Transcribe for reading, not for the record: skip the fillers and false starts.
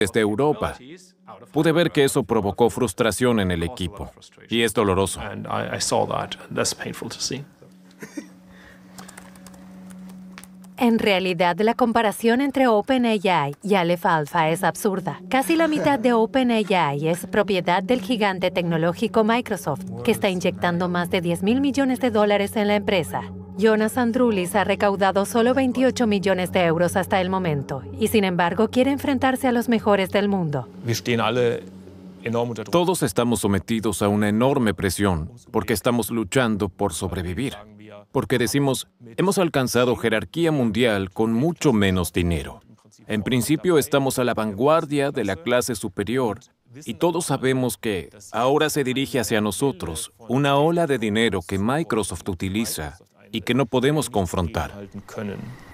desde Europa. Pude ver que eso provocó frustración en el equipo, y es doloroso. En realidad, la comparación entre OpenAI y Aleph Alpha es absurda. Casi la mitad de OpenAI es propiedad del gigante tecnológico Microsoft, que está inyectando más de $10.000 millones en la empresa. Jonas Androulis ha recaudado solo 28 millones de euros hasta el momento, y sin embargo quiere enfrentarse a los mejores del mundo. Todos estamos sometidos a una enorme presión porque estamos luchando por sobrevivir. Porque decimos, hemos alcanzado jerarquía mundial con mucho menos dinero. En principio estamos a la vanguardia de la clase superior y todos sabemos que ahora se dirige hacia nosotros una ola de dinero que Microsoft utiliza y que no podemos confrontar.